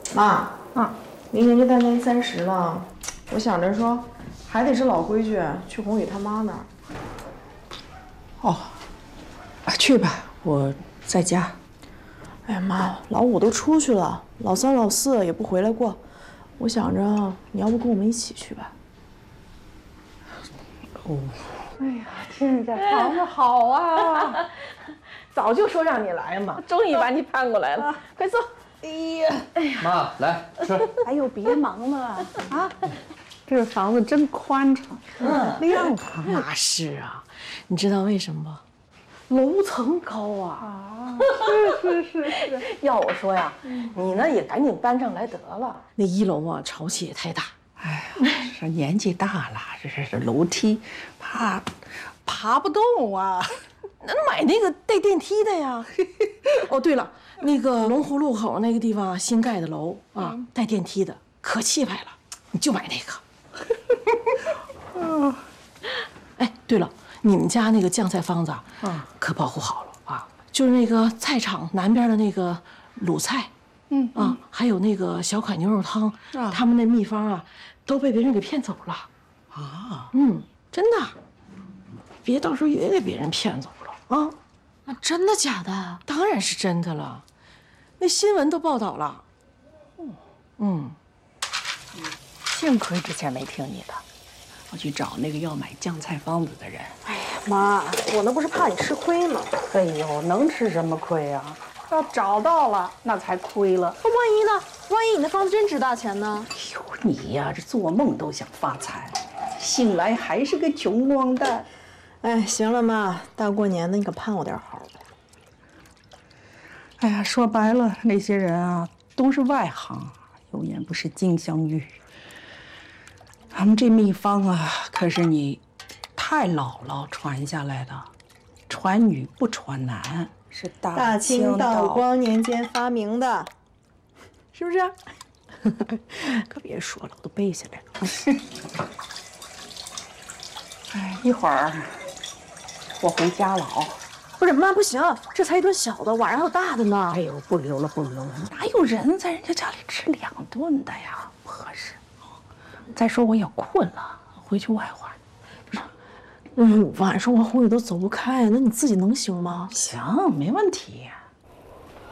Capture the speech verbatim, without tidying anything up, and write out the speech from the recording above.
妈， 啊， 明年就大年三十了，我想着说，还得是老规矩，去宏宇他妈那儿。 哦，去吧，我在家。 哎呀妈，老五都出去了，老三老四也不回来过，我想着你要不跟我们一起去吧？ 哦，哎呀，现在房子好啊，早就说让你来嘛，终于把你盼过来了，啊、快坐。哎呀，哎呀， 妈，来吃。 哎呦，别忙了啊，这房子真宽敞，嗯，亮堂。 那是啊，你知道为什么吗？ 楼层高啊！啊，是是是是。要我说呀，你呢也赶紧搬上来得了。 那一楼啊，潮气也太大。 哎呀，这年纪大了，这这这楼梯爬爬不动啊。 那买那个带电梯的呀。哦，对了，那个龙湖路口那个地方新盖的楼啊，带电梯的，可气派了，你就买那个。嗯。哎，对了。你们家那个酱菜方子啊，啊可保护好了啊！就是那个菜场南边的那个卤菜，嗯啊，还有那个小款牛肉汤，啊，他们那秘方啊，都被别人给骗走了啊！嗯，真的，别到时候也给别人骗走了啊！ 那真的假的？ 当然是真的了，那新闻都报道了。嗯嗯， 幸亏之前没听你的。我去找那个要买酱菜方子的人。 哎呀妈，我那不是怕你吃亏吗？ 哎呦，能吃什么亏啊？要找到了，那才亏了。 那万一呢？万一你那方子真值大钱呢？ 哎呦，你呀，这做梦都想发财，醒来还是个穷光蛋。 哎，行了妈，大过年的你可盼我点好呗。 哎呀，说白了，那些人啊都是外行，有眼不识金镶玉。咱们这秘方啊，可是你太姥姥传下来的，传女不传男，是大清道光年间发明的，是不是？ 可别说了，我都背下来了。哎，一会儿我回家了啊。 不是妈，不行，这才一顿小的，晚上还有大的呢。 哎呦，不留了，不留了，哪有人在人家家里吃两顿的呀？不合适。再说我也困了，回去外会儿。 不是，嗯，晚上我宏宇都走不开，那你自己能行吗？ 行，没问题。